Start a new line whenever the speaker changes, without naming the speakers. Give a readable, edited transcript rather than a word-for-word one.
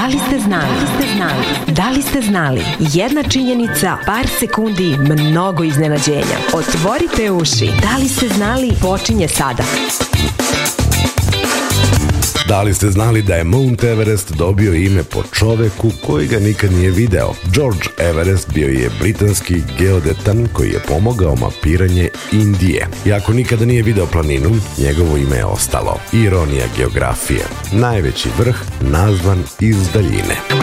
Da li ste znali? Da li ste znali? Jedna činjenica, par sekundi, mnogo iznenađenja. Otvorite uši. Da li ste znali? Počinje sada.
Da li ste znali da je Mount Everest dobio ime po čoveku koji ga nikad nije video? George Everest bio je britanski geodetan koji je pomogao mapiranje Indije. Iako nikada nije video planinu, njegovo ime je ostalo. Ironija geografije. Najveći vrh nazvan iz daljine.